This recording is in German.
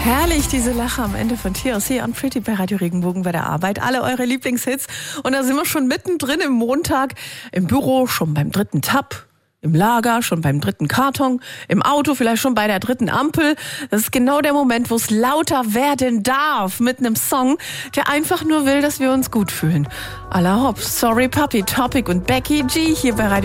Herrlich, diese Lache am Ende von TLC und Pretty bei Radio Regenbogen bei der Arbeit. Alle eure Lieblingshits. Und da sind wir schon mittendrin im Montag. Im Büro schon beim 3. Tab. Im Lager schon beim 3. Karton. Im Auto vielleicht schon bei der 3. Ampel. Das ist genau der Moment, wo es lauter werden darf. Mit einem Song, der einfach nur will, dass wir uns gut fühlen. À la Hops, Sorry Puppy, Topic und Becky G hier bei Radio